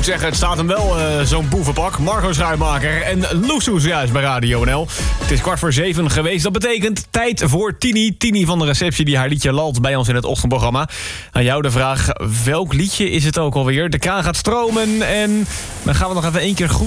zeggen, het staat hem wel, zo'n boevenpak. Marco Schuitmaker en Loesoes juist bij Radio NL. Het is 6:15 geweest. Dat betekent tijd voor Tini. Tini van de receptie die haar liedje lalt bij ons in het ochtendprogramma. Aan jou de vraag, welk liedje is het ook alweer? De kraan gaat stromen en dan gaan we nog even één keer goed